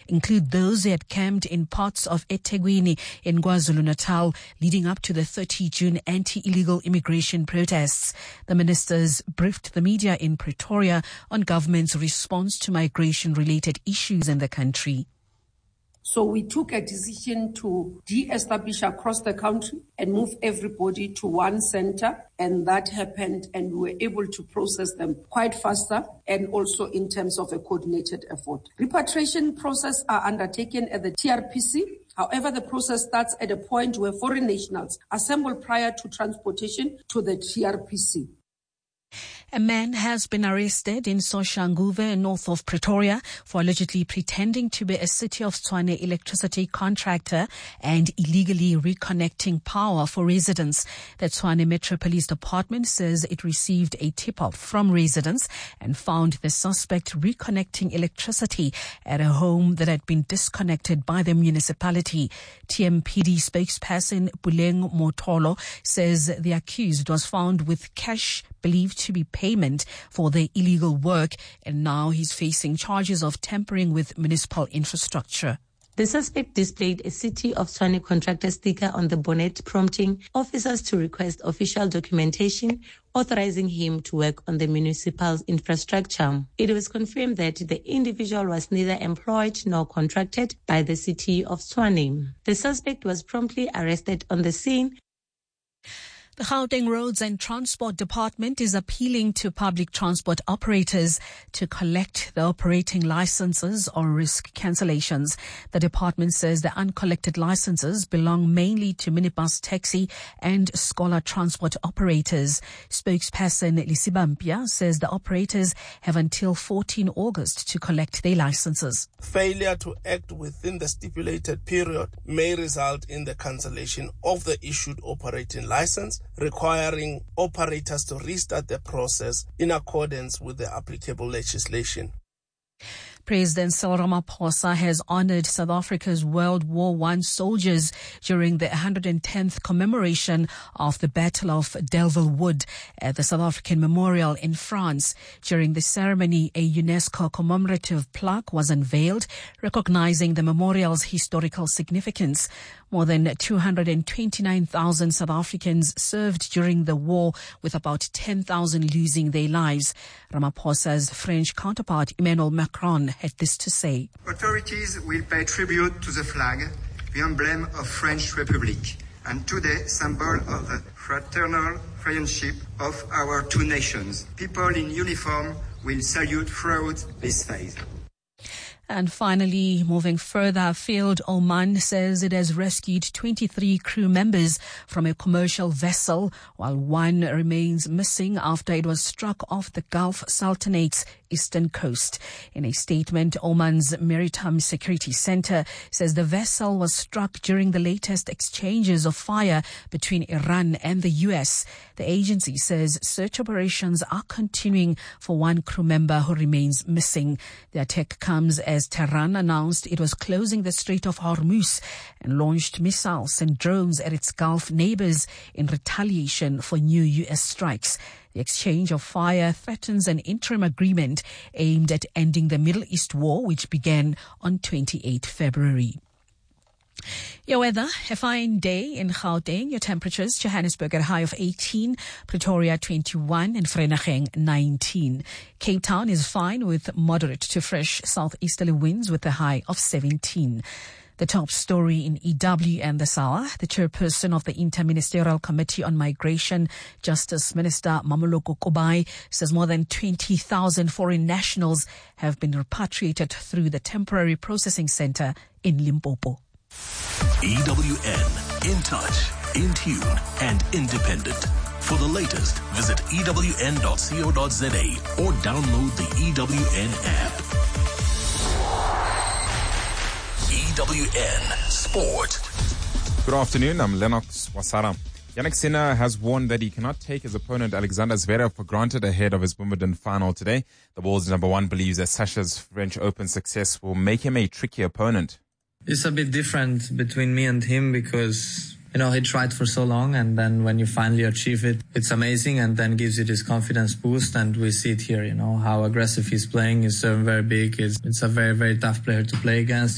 include those who had camped in parts of eThekwini in KwaZulu-Natal leading up to the 30 June anti-illegal immigration protests. The ministers briefed the media in Pretoria on government's response to migration-related issues in the country. So we took a decision to de-establish across the country and move everybody to one center, and that happened, and we were able to process them quite faster and also in terms of a coordinated effort. Repatriation process are undertaken at the TRPC. However, the process starts at a point where foreign nationals assemble prior to transportation to the TRPC. A man has been arrested in Soshanguve, north of Pretoria, for allegedly pretending to be a City of Tshwane electricity contractor and illegally reconnecting power for residents. The Tshwane Metro Police Department says it received a tip-off from residents and found the suspect reconnecting electricity at a home that had been disconnected by the municipality. TMPD spokesperson Buleng Motolo says the accused was found with cash believed to be payment for the illegal work, and now he's facing charges of tampering with municipal infrastructure. The suspect displayed a City of Tshwane contractor sticker on the bonnet, prompting officers to request official documentation authorizing him to work on the municipal infrastructure. It was confirmed that the individual was neither employed nor contracted by the City of Tshwane. The suspect was promptly arrested on the scene. The Gauteng Roads and Transport Department is appealing to public transport operators to collect the operating licenses or risk cancellations. The department says the uncollected licenses belong mainly to minibus, taxi and scholar transport operators. Spokesperson Lisibampia says the operators have until 14 August to collect their licenses. Failure to act within the stipulated period may result in the cancellation of the issued operating license, requiring operators to restart the process in accordance with the applicable legislation. President Cyril Ramaphosa has honored South Africa's World War I soldiers during the 110th commemoration of the Battle of Delville Wood at the South African Memorial in France. During the ceremony, a UNESCO commemorative plaque was unveiled, recognizing the memorial's historical significance. More than 229,000 South Africans served during the war, with about 10,000 losing their lives. Ramaphosa's French counterpart, Emmanuel Macron, had this to say. Authorities will pay tribute to the flag, the emblem of French Republic, and today symbol of the fraternal friendship of our two nations. People in uniform will salute throughout this phase. And finally, moving further afield, Oman says it has rescued 23 crew members from a commercial vessel, while one remains missing after it was struck off the Gulf Sultanate's eastern coast. In a statement, Oman's Maritime Security Center says the vessel was struck during the latest exchanges of fire between Iran and the U.S. The agency says search operations are continuing for one crew member who remains missing. The attack comes as Tehran announced it was closing the Strait of Hormuz and launched missiles and drones at its Gulf neighbors in retaliation for new U.S. strikes. The exchange of fire threatens an interim agreement aimed at ending the Middle East war, which began on 28 February. Your weather, a fine day in Gauteng. Your temperatures, Johannesburg at a high of 18, Pretoria 21 and Vereeniging 19. Cape Town is fine with moderate to fresh southeasterly winds with a high of 17. The top story in EW and this hour, the chairperson of the Interministerial Committee on Migration, Justice Minister Mamoloko Kobai, says more than 20,000 foreign nationals have been repatriated through the temporary processing center in Limpopo. EWN, in touch, in tune and independent. For the latest, visit ewn.co.za or download the EWN app. EWN Sport. Good afternoon, I'm Lennox Wasara. Jannik Sinner has warned that he cannot take his opponent Alexander Zverev for granted ahead of his Wimbledon final today. The world's number one believes that Sasha's French Open success will make him a tricky opponent. It's a bit different between me and him because, he tried for so long, and then when you finally achieve it, it's amazing and then gives you this confidence boost. And we see it here, how aggressive he's playing. He's serving very big. It's a very, very tough player to play against.